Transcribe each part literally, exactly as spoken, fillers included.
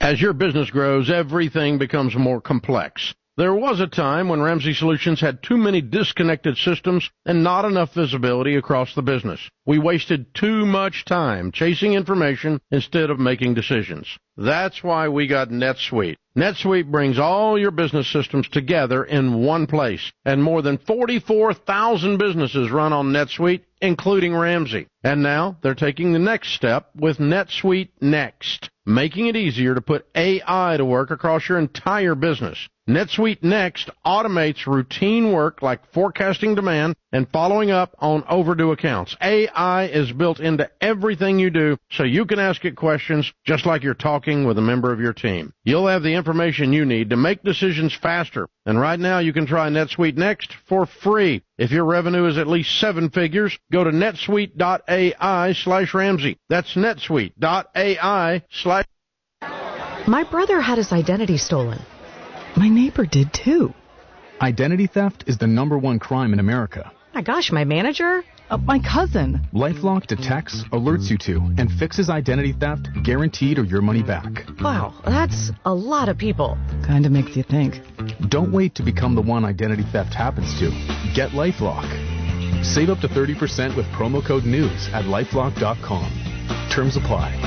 As your business grows, everything becomes more complex. There was a time when Ramsey Solutions had too many disconnected systems and not enough visibility across the business. We wasted too much time chasing information instead of making decisions. That's why we got NetSuite. NetSuite brings all your business systems together in one place, and more than forty-four thousand businesses run on NetSuite, including Ramsey. And now they're taking the next step with NetSuite Next, making it easier to put A I to work across your entire business. NetSuite Next automates routine work like forecasting demand and following up on overdue accounts. A I is built into everything you do, so you can ask it questions just like you're talking with a member of your team. You'll have the information you need to make decisions faster. And right now you can try NetSuite Next for free. If your revenue is at least seven figures, go to netsuite.ai slash Ramsey. That's netsuite.ai slash. My brother had his identity stolen. My neighbor did too. Identity theft is the number one crime in America. My gosh, my manager? Uh, my cousin. LifeLock detects, alerts you to, and fixes identity theft, guaranteed or your money back. Wow, that's a lot of people. Kinda makes you think. Don't wait to become the one identity theft happens to. Get LifeLock. Save up to thirty percent with promo code NEWS at lifelock dot com. Terms apply.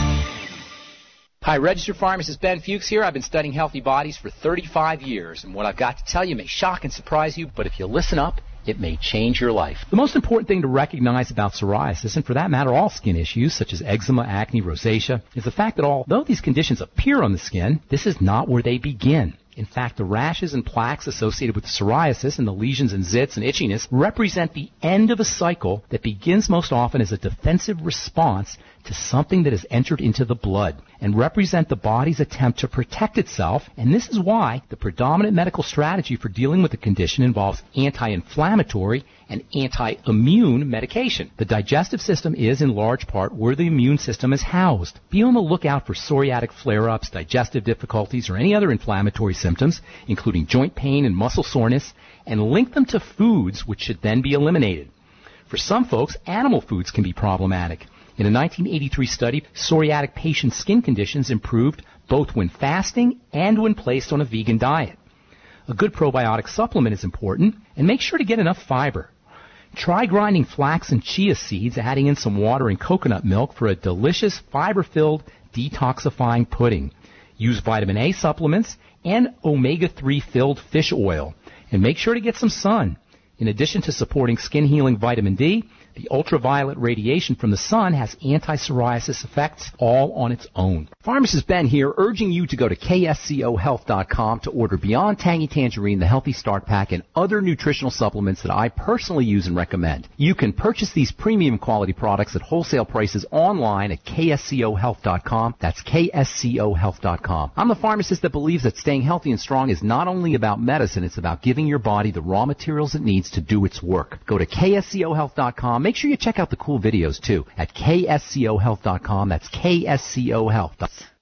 Hi, registered pharmacist Ben Fuchs here. I've been studying healthy bodies for thirty-five years, and what I've got to tell you may shock and surprise you, but if you listen up, it may change your life. The most important thing to recognize about psoriasis, and for that matter all skin issues such as eczema, acne, rosacea, is the fact that although these conditions appear on the skin, this is not where they begin. In fact, the rashes and plaques associated with psoriasis and the lesions and zits and itchiness represent the end of a cycle that begins most often as a defensive response to something that has entered into the blood and represent the body's attempt to protect itself. And this is why the predominant medical strategy for dealing with the condition involves anti-inflammatory and anti-immune medication. The digestive system is in large part where the immune system is housed. Be on the lookout for psoriatic flare-ups, digestive difficulties, or any other inflammatory symptoms, including joint pain and muscle soreness, and link them to foods which should then be eliminated. For some folks, animal foods can be problematic. In a nineteen eighty-three study, psoriatic patients' skin conditions improved both when fasting and when placed on a vegan diet. A good probiotic supplement is important, and make sure to get enough fiber. Try grinding flax and chia seeds, adding in some water and coconut milk for a delicious, fiber-filled, detoxifying pudding. Use vitamin A supplements and omega three filled fish oil, and make sure to get some sun. In addition to supporting skin-healing vitamin D, the ultraviolet radiation from the sun has anti-psoriasis effects all on its own. Pharmacist Ben here, urging you to go to K S C O health dot com to order Beyond Tangy Tangerine, the Healthy Start Pack, and other nutritional supplements that I personally use and recommend. You can purchase these premium quality products at wholesale prices online at K S C O health dot com. That's K S C O health dot com. I'm the pharmacist that believes that staying healthy and strong is not only about medicine, it's about giving your body the raw materials it needs to do its work. Go to K S C O health dot com. Make sure you check out the cool videos, too, at K S C O health dot com. That's K S C O health dot com.